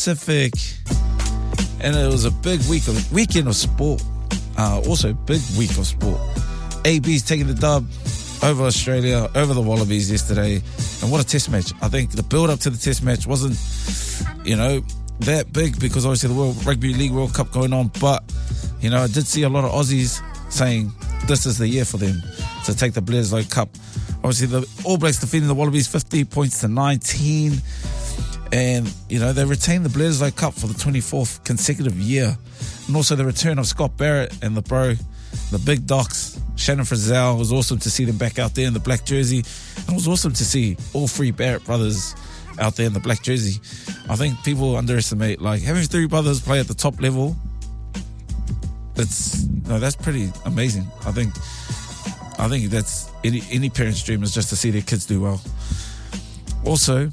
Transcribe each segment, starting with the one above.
Pacific. And it was a big weekend of sport. Also, big week of sport. AB's taking the dub over Australia, over the Wallabies yesterday. And what a test match. I think the build-up to the test match wasn't, that big because obviously the World Rugby League World Cup going on. But, I did see a lot of Aussies saying this is the year for them to take the Bledisloe Cup. Obviously, the All Blacks defeating the Wallabies 50 points to 19. And, they retained the Bledisloe Cup for the 24th consecutive year. And also the return of Scott Barrett and the big docs, Shannon Frizzell. It was awesome to see them back out there in the black jersey. And it was awesome to see all three Barrett brothers out there in the black jersey. I think people underestimate, having three brothers play at the top level. That's pretty amazing. I think that's any parent's dream is just to see their kids do well. Also,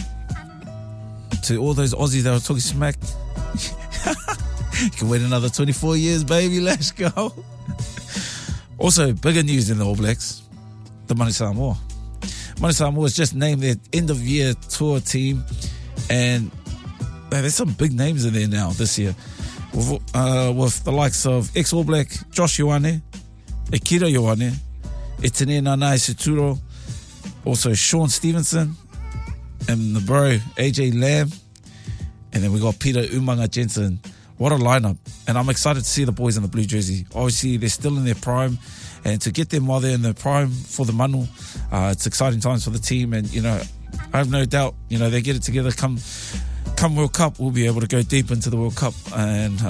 to all those Aussies that were talking smack, you can wait another 24 years, baby. Let's go. Also, bigger news in the All Blacks: the Manu Samoa. Manu Samoa has just named their end-of-year tour team, and there's some big names in there now this year, with the likes of ex-All Black Josh Ioane, Akira Ioane, Etene Nanai Seturo, also Sean Stevenson, and the bro AJ Lamb, and then we got Peter Umanga Jensen. What a lineup. And I'm excited to see the boys in the blue jersey. Obviously they're still in their prime, and to get them while they're in their prime for the Manu, it's exciting times for the team. And I have no doubt they get it together come World Cup. We'll be able to go deep into the World Cup and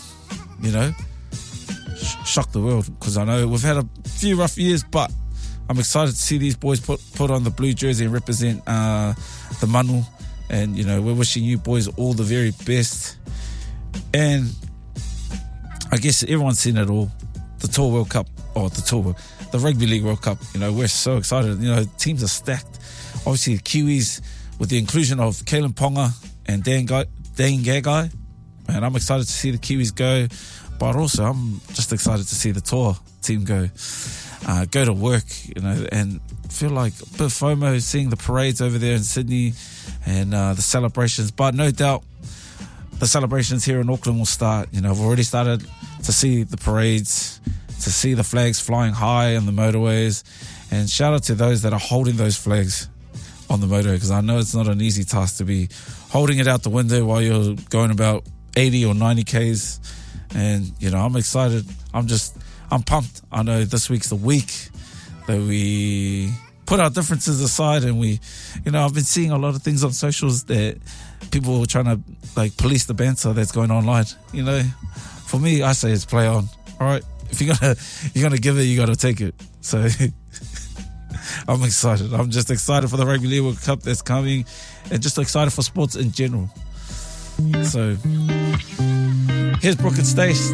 shock the world, because I know we've had a few rough years, but I'm excited to see these boys put on the blue jersey and represent the Manu. And we're wishing you boys all the very best. And I guess everyone's seen it all. The Tour World Cup, the Rugby League World Cup. We're so excited. Teams are stacked. Obviously the Kiwis, with the inclusion of Kalen Ponga and Dane Gagai. Man, I'm excited to see the Kiwis go. But also I'm just excited to see the Tour team go to work, and feel like a bit of FOMO seeing the parades over there in Sydney and the celebrations. But no doubt the celebrations here in Auckland will start. I've already started to see the parades, to see the flags flying high on the motorways. And shout out to those that are holding those flags on the motorway, because I know it's not an easy task to be holding it out the window while you're going about 80 or 90 Ks. And, I'm excited. I'm pumped. I know this week's the week that we put our differences aside, and I've been seeing a lot of things on socials that people are trying to police the banter that's going online. For me, I say it's play on. All right, if you're gonna give it, you gotta take it. So I'm excited. I'm just excited for the Rugby League World Cup that's coming, and just excited for sports in general. So here's Brooke and Stace.